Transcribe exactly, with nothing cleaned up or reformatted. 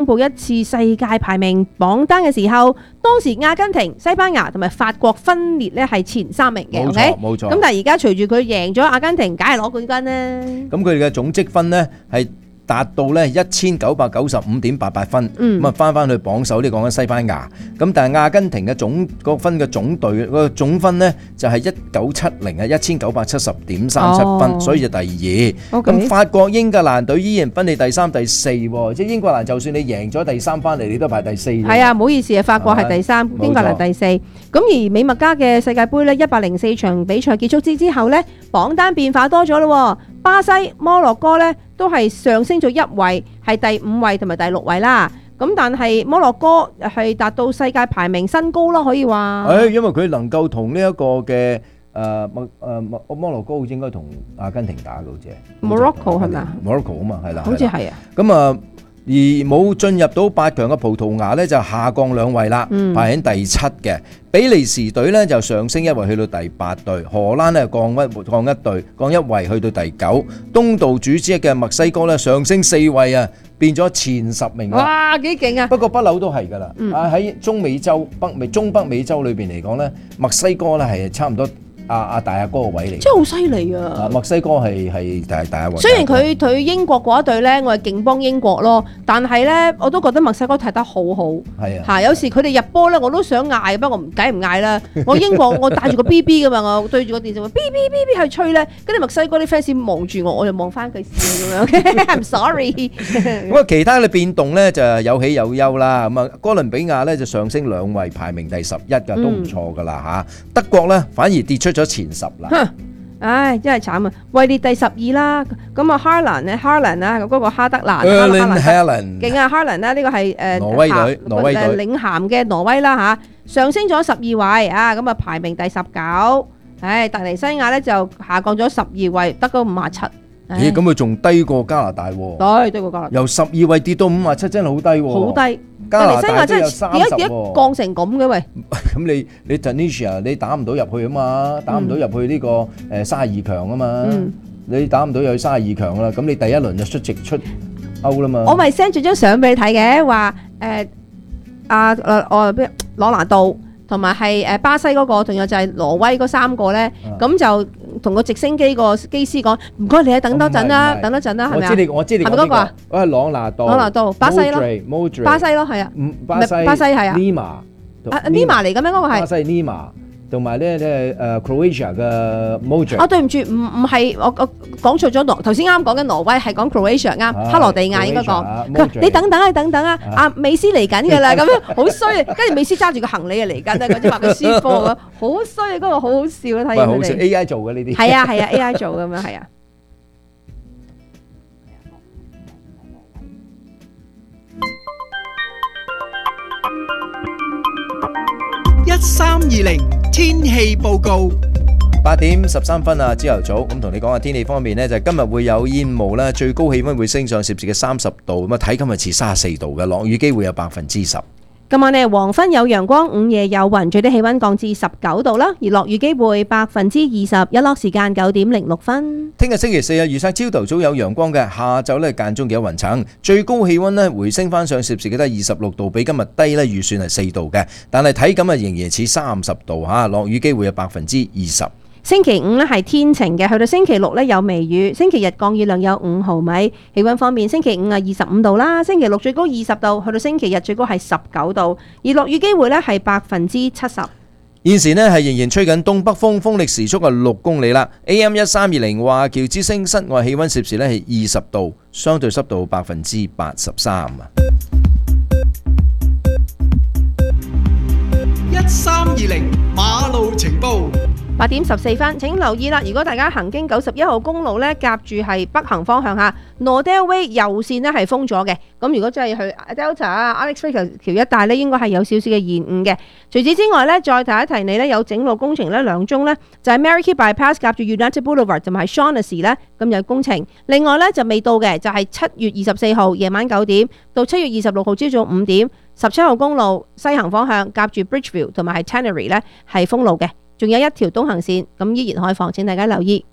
公布一次世界排名榜單嘅時候，當時阿根廷、西班牙同埋法國分列咧係前三名嘅。 冇錯冇錯。 咁但係而家隨住佢贏咗阿根廷，梗係攞冠軍啦。 咁佢哋嘅總積分呢係達到咧一千九百九十五點八八分，咁啊翻翻去榜首，呢講緊西班牙。咁但係阿根廷嘅總個分嘅總隊個總分呢就係一九七零啊，一千九百七十點三七分，所以就第二。咁法國、英格蘭隊依然分你第三、第四喎，即係英格蘭就算你贏咗第三翻嚟，你都排第四。 係啊，唔好意思啊，法國係第三，英格蘭第四。咁而美墨加嘅世界盃呢，一百零四場比賽結束之之後呢，榜單變化多咗咯。巴西、摩洛哥呢都係上升咗一位，係第五位同埋第六位啦。咁但係摩洛哥係達到世界排名新高啦，可以話。 誒，因為佢能夠同呢一個嘅誒摩誒摩摩洛哥應該同阿根廷打嘅好似係。 Morocco 係咪啊 ？Morocco 啊嘛，係啦。 好似係啊。 咁啊。而冇進入到八強嘅葡萄牙呢，就下降兩位啦，嗯、排喺第七嘅。比利時隊呢，就上升一位去到第八隊，荷蘭呢降一降一隊，降一位去到第九。東道主之一嘅墨西哥呢，上升四位啊，變咗前十名啦。 哇，幾勁啊！ 不過不嬲都係㗎啦。嗯、啊喺中美洲、北美、中北美洲裏邊嚟講呢，墨西哥呢係差唔多。阿阿大阿哥個位嚟， 真係好犀利啊！ 墨西哥係係第第一位。 雖然佢對英國嗰一隊咧，我係勁幫英國咯，但係咧我都覺得墨西哥踢得好好。係啊，嚇有時佢哋入波咧，我都想嗌，不過我唔梗係唔嗌啦。我英國我帶住個 B B 噶嘛，我對住個電視話 B B B B 去吹咧，跟住墨西哥啲 fans 望住我，我就望翻佢笑咁樣。I'm sorry。 咁啊，其他嘅變動咧就有喜有憂啦。咁啊，哥倫比亞咧就上升兩位，排名第十一㗎，都唔錯㗎啦嚇。德國咧反而跌出咗前十啦， 唉，真係慘啊！位列第十二啦，咁啊哈蘭咧，哈蘭啦，咁嗰個哈德蘭， 哈蘭， 勁啊！哈蘭咧，呢個係誒挪威隊，挪威隊領銜嘅挪威啦嚇，上升咗十二位啊，咁啊排名第十九，唉，突尼西亞咧就下降咗十二位，得個五十七。 咦，咁佢仲低過加拿大喎？ 對，低過加拿大。 由十二位跌到五十七，真係好低喎。 好低。 加拿大都有三十喎。 而家而家降成咁嘅喂。 咁你你 Tunisia 你打唔到入去啊嘛，打唔到入去呢個誒三十二強啊嘛。嗯。你打唔到入去三十二強啦，咁你第一輪就出直出歐啦嘛。 我咪 send 咗張相俾你睇嘅，話誒阿誒我邊朗拿度。同埋係誒巴西嗰個，仲有就係挪威嗰三個咧，咁就同個直升機個機師講：唔該，你喺等多陣啦，等多陣啦，係咪啊？ 我知你，我知你。係咪嗰個啊？我係朗拿度。 朗拿度，巴西咯。巴西咯，係啊。 巴西。 巴西係啊。 Lima。 啊 Lima 嚟嘅咩？嗰個係。 巴西 Lima。同埋咧咧誒 Croatia 嘅 Modric。 啊，對唔住，唔唔係我我講錯咗挪，頭先啱講緊挪威係講 Croatia 啱，克羅地亞應該講。你等等啊，等等啊，阿美斯嚟緊㗎啦，咁樣好衰啊！跟住美斯揸住個行李啊嚟緊啊，嗰啲話佢輸貨啊，好衰啊！嗰個好好笑啊，睇佢哋。 好笑 A I 做嘅呢啲。 係啊係啊 A I 做咁樣係啊。 一三二零天氣報告， 八點十三分啊，朝頭早咁同你講下天氣方面呢，就今日會有煙霧啦，最高氣溫會升上攝氏嘅三十度，咁啊睇今日似三十四度嘅，落雨機會有百分之十。 今晚呢，黃昏有陽光，午夜有雲，最低氣溫降至十九度啦，而落雨機會百分之二十，日落時間九點零六分。 聽日星期四啊，預測朝頭早有陽光嘅，下晝呢間中有雲層，最高氣溫呢回升翻上攝氏嘅得二十六度，比今日低呢預算係四度嘅，但係體感啊仍然似三十度吓，落雨機會有百分之二十。 星期五咧係天晴嘅，去到星期六咧有微雨，星期日降雨量有五毫米。氣溫方面，星期五啊二十五度啦，星期六最高二十度，去到星期日最高係十九度，而落雨機會咧係百分之七十。 現時呢係仍然吹緊東北風，風力時速係六公里啦。A M 一三二零華僑之聲室外氣溫攝氏咧係二十度，相對濕度百分之八十三啊。 一三二零馬路情報。 八點十四分，請留意啦！如果大家行經九十一號公路咧，夾住係北行方向嚇 Nordale Way 右線咧係封咗嘅。咁如果真係去 Delta 啊、Alex Fredo 橋一帶咧，應該係有少少嘅延誤嘅。除此之外咧，再提一提你咧，有整路工程咧兩宗咧，就係 Marykey Bypass 夾住 United Boulevard 同埋 Shaughnessy 咧咁有工程。另外咧就未到嘅，就係七月二十四號夜晚九點到七月二十六號朝早五點，十七號公路西行方向夾住 Bridgeville 同埋係 Tannery 咧係封路嘅。仲有一條東行線，咁依然開放，請大家留意。